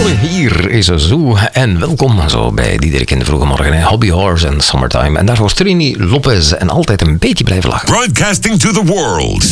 Hier is Zoo en welkom zo bij Diederik in de vroege morgen. Hobby Horse en Summertime. En daarvoor Trini Lopez en altijd een beetje blijven lachen. Broadcasting to the world.